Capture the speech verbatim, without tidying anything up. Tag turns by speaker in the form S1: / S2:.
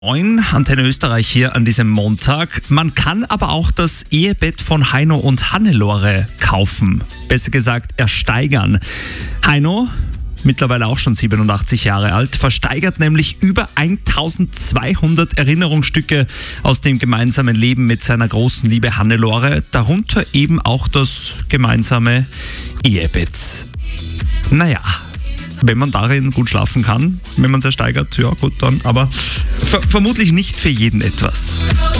S1: Moin, Antenne Österreich hier an diesem Montag. Man kann aber auch das Ehebett von Heino und Hannelore kaufen. Besser gesagt, ersteigern. Heino, mittlerweile auch schon siebenundachtzig Jahre alt, versteigert nämlich über eintausendzweihundert Erinnerungsstücke aus dem gemeinsamen Leben mit seiner großen Liebe Hannelore. Darunter eben auch das gemeinsame Ehebett. Naja, wenn man darin gut schlafen kann, wenn man es ersteigert, ja gut dann, aber ver- vermutlich nicht für jeden etwas.